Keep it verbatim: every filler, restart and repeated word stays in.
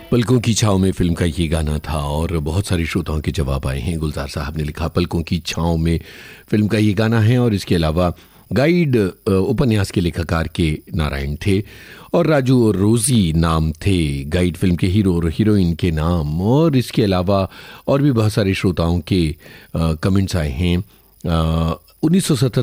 पलकों की छाँव में फिल्म का ये गाना था और बहुत सारे श्रोताओं के जवाब आए हैं। गुलजार साहब ने लिखा पलकों की छाँव में फिल्म का ये गाना है, और इसके अलावा गाइड उपन्यास के लेखकार के नारायण थे और राजू और रोजी नाम थे गाइड फिल्म के हीरो और हीरोइन के नाम। और इसके अलावा और भी बहुत सारे श्रोताओं के कमेंट्स आए हैं। उन्नीस सौ सत्तर